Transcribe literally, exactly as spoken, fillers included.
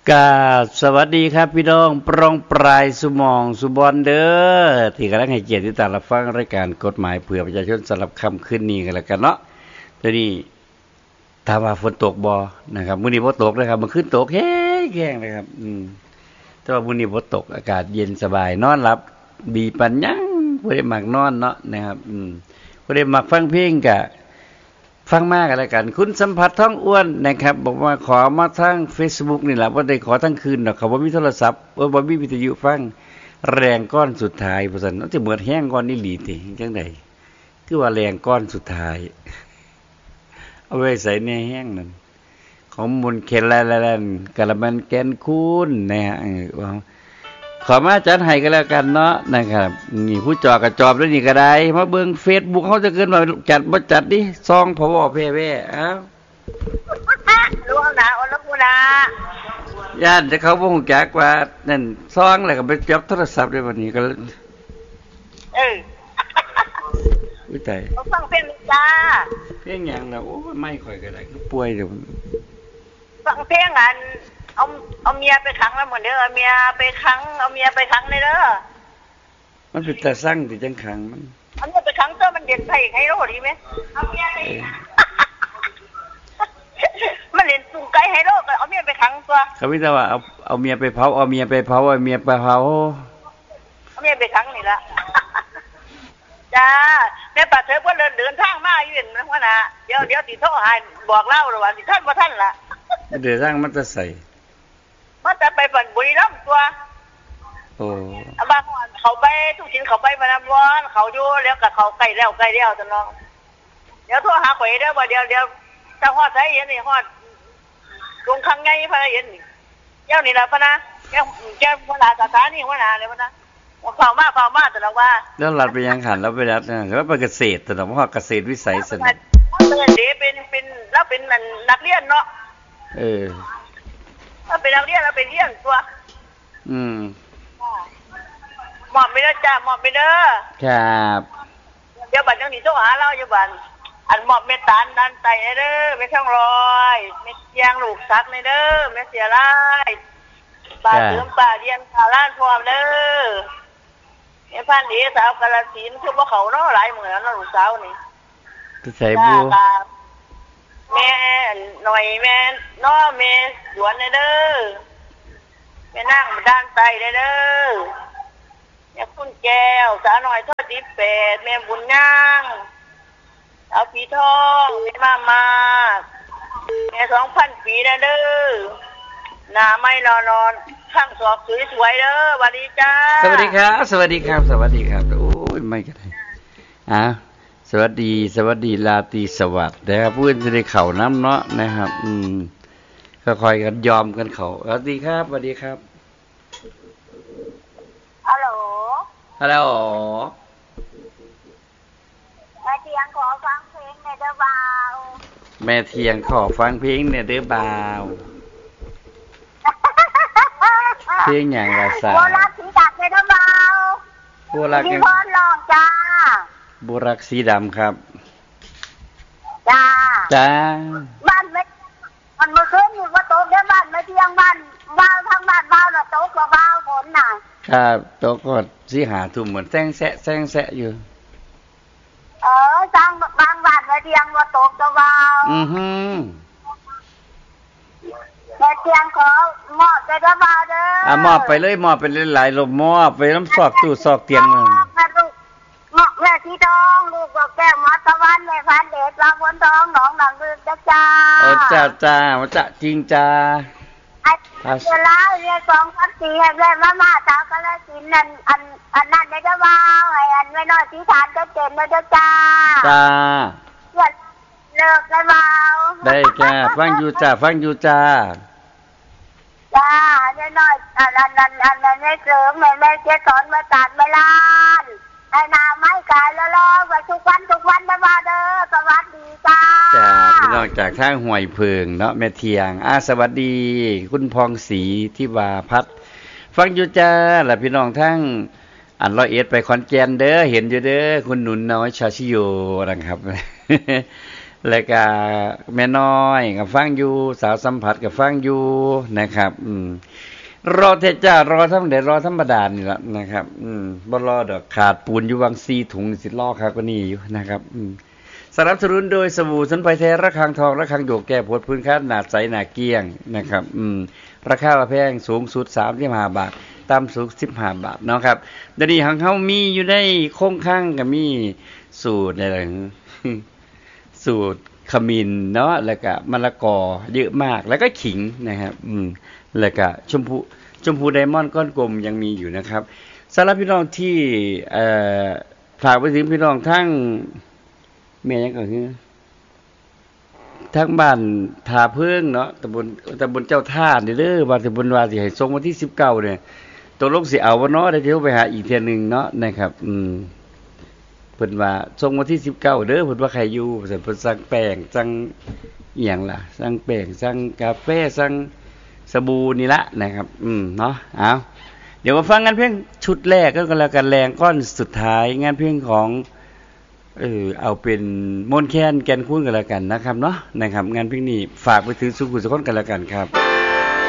กาสวัสดีครับพี่น้องปรองปลายสุมองสุบอนเด้อที่กำลังให้เกียรติที่ตามรับฟังรายการกฎหมายเพื่อประชาชนสำหรับค่ำคืนนี้กันแล้วกันเนาะทีนี้ถามว่าฝนตกบ่นะครับมื้อนี้บ่ตกนะครับมันขึ้นตกแห้งๆนะครับอืมแต่ว่ามื้อนี้บ่ตกอากาศเย็นสบายนอนหลับดีปานยังบ่ได้มักนอนเนาะนะครับอืมบ่ได้มักฟังเพลงก็ฟังมากกันแล้วกันคุณสัมผัสท้องอ้วนนะครับบอกว่าขอมาทาง Facebook นี่แหละว่าได้ขอทั้งคืนดอกเขาบ่มีโทรศัพท์ว่าบ่มีวิทยุฟังแรงก้อนสุดท้ายว่าซั่นมันสิเหมือนแห้งก้อนอีหลีติจังได๋คือว่าแรงก้อนสุดท้ายเอาไว้ใส่ในแห้งนั่นของมนต์เคนแลนกะละมันแกนคูนนะฮะเออขอมาจัดให้กันแล้วกันเนาะนะครับนี่ผู้จอกับจอบด้วยนี่ก็ได้มาเบิ่ง Facebook เฮาจะเกินมาจัดบ่จัดดิซองพวแพ่ๆอ้าวรู้เอานะเอาละกูนะย่านแต่เขาบ่ฮู้จักว่านั่นซองแล้วก็ไปจับโทรศัพท์ได้บัดนี้ก็เอออุ้ยตายฟังเพลงจ้าเพลงหยังล่ะโอ้ไม่ค่อยก็ได้คือป่วยเด้อฟังเพลงอันเอาเอาเมียไปขังแล้วหมดเด้อเอาเมียไปขังเอาเมียไปขังเลยเด้อมันเป็นตาสั่งที่จังขังมันเอาเมียไปขังตัวมันเด่นไผให้โลดีมั้ยเอาเมียไปมันเล่นตุ้งไก่ให้โลก็เอาเมียไปขังตัวเขามีแต่ว่าเอาเอาเมียไปเผาเอาเมียไปเผาเอาเมียไปเผาเอาเมียไปขังนี่ล่ะจ้าแม่ป้าเธอบ่เดินเดินทางมาอยู่นั่นว่าน่ะเดี๋ยวเดี๋ยวสิโทรหาบอกเล่าระว่าสิท่านบ่ทันล่ะเดี๋ยวสร้างมันจะใส่มันจะไปปั่นบุรีรัมย์ตัวโอ้บางวันเขาไปทุกชิ้นเขาไปมาลำวอนเขาอยู่แล้วกับเขาใกล้แล้วใกล้แล้วจังเนาะเดี๋ยวโทรหาข่อยเด้อว่าเดี๋ยวเดี๋ยวถ้าฮอดไสเห็นนี่ฮอดลงครั้งไงพะเห็นนี่เจ้านี่ล่ะพะนะแกแกหัวหน้าสถานีหัวหน้าเลยพะนะเฝ้ามาเฝ้ามาตลอดว่าแล้วรัดไปยังหันแล้วไปรัดนะแล้วไปเกษตรตลอดว่าเกษตรวิสัยซั่นเป็นเด้เป็นเป็นแล้วเป็นนักเรียนเนาะเออถ้าเป็นนักเรียนเราเป็นเรียนตัวอืมหมอบไปเด้อจ้าหมอบไปเด้อครับเดี๋ยวบัดนี้นี่โทรหาเราอยู่บัดอันหมอบเมตตาดันไตเด้อแม่ช่างรอยแม่เสียงลูกซักในเด้อแม่เสียรายป่าเติมป่าเรียนข่าวล้านพร้อมเด้อแม่พันดีสาวกาฬสินธุ์คือบ่เขาเนาะหลายมื้อแล้วเนาะลูกสาวนี่คือใส่บูแม่หน่อยแม่น้อแม่สวนเด้อแม่นั่งด้านใต้เด้อแม่คุณแก้วสาวหน่อยทอดดิบเป็ดแม่บุญย่างสาวผีทองแม่มามาแม่สองพันปีเด้อหน้าไม่รอนอนข้างศอกสวยๆเด้อสวัสดีจ้าสวัสดีครับสวัสดีครับสวัสดีครับโอ้ยไม่ก็ได้อ่ะสวัสดีสวัสดีราตรีสวัสดิ์นะครับเพื่อนจะได้เข่าน้ำเนาะนะครับอืมค่อยๆกันยอมกันเข่าสวัสดีครับสวัสดีครับฮัลโหลฮัลโหลแม่เทียงขอฟังเพลงในเด้อบ่าวแม่เทียงขอฟังเพลงในเด้อบ่าวเพลงอย่างไรสาวโบราณสีดักในเด้อบ่าวโบราณมีพรลองจ้าโบราณสีดำครับจ้าจ้าบ้านไม่มันเมื่อคืนนี่ว่าตกได้บ้านไม่เที่ยงบ้านบ้านทางบ้านบ้านน่ะตกกว่าบ้านฝนน่ะครับตกก็สิหาทุ่มเหมือนแซงแซะแซงแซะอยู่เออทางบางบ้านไม่เที่ยงว่าตกกว่าบ้านอือฮึแม่เที่ยงขอมอบไปกับบ้านเด้ออ่ะมอบไปเลยมอบไปเลยหลายลมมอบไปน้ำซอกตู้ซอกเตียงนึงแม่ที่ทองลูกบอกแก้วมัตะวันแม่พันเดชลาบนทองหนองหนังลืมจ้าจ้าโอ้จ้าจ้าว่าจ้าจริงจ้าไอ้เวลาเรียนสองพันสี่ให้แม่มามาสาวกาฬสินธุ์นั่นอันอันนั้นได้จ้าบ่าวไอ้อันไม่น้อยที่ฐานก็เจ็บนะจ้าจ้าจ้าเลิกเลิกได้บ่าวได้แก่ฟังอยู่จ้าฟังอยู่จ้าจ้าไม่น้อยอันนั้นอันนั้นอันไม่เสริมไม่ไม่เจ๊สอนมาตัดไม่ล้านไอ้นาไม้กายแล้วรอไปทุกวันทุกวันนะบ่าวเด้อสวัสดีจ้าจ้าพี่น้องจากทางห้วยเพิงเนาะแม่เทียงอ่าสวัสดีคุณพองศรีที่วาพัฒน์ฟังอยู่จ้าล่ะพี่น้องทั้งอันร้อยเอ็ดไปขอนแก่นเด้อเห็นอยู่เด้อคุณหนุนน้อยชาชิโยนะครับแล้วก็แม่น้อยก็ฟังอยู่สาวสัมผัสก็ฟังอยู่นะครับอืมรอเทจ้ารอธรรมดารอธรรมดานี่ล่ะนะครับอืมบ่รอดอกขาดปูนอยู่วังสี่ถุงสิรอครับก็นี่อยู่นะครับอืมสนับสนุนโดยสบู่สมุนไพรแท้ระฆังทองระฆังโยกแก้ปวดพื้นคันหนาใสหนาเกลี้ยงนะครับอืมราคาแพงสูงสุดสามสิบห้าบาทต่ำสุดสิบห้าบาทเนาะครับเดี๋ยวนี้ของเฮามีอยู่ในคงค้างก็มีสูตรอะไรสูตรขมิ้นเนาะแล้วก็มะละกอเยอะมากแล้วก็ขิงนะครับอืมแล้วก็ชมพูชมพูไดมอนด์ก้อนกลมยังมีอยู่นะครับสำหรับพี่น้องที่เอ่อฝากไปถึงพี่น้องทั้งแม่ยังก็คือทั้งบ้านทาเพิ่งเนาะตำบลตำบลเจ้าท่านี่เด้อว่าตำบลว่าสิให้ส่งวันที่สิบเก้าเนี่ยตกลงสิเอาบ่เนาะได้เที่ยวไปหาอีกเที่ยนึงเนาะนะครับอืมเพิ่นว่าส่งวันที่สิบเก้าเด้อเพิ่นว่าใครอยู่เพิ่นสั่งแป้งสั่งอีหยังล่ะสั่งแป้งสั่งกาแฟสั่งสบู่นี่ละนะครับอืมเนาะเอาเดี๋ยวมาฟังงานเพลงชุดแรกก็แล้วกันแรงก้อนสุดท้ายงานเพลงของเออเอาเป็นมนต์แคนแก่นคูนกันแล้วกันนะครับเนาะนะครับงานเพลงนี้ฝากไปถึงสุขุมสุขคนกันแล้วกันครับ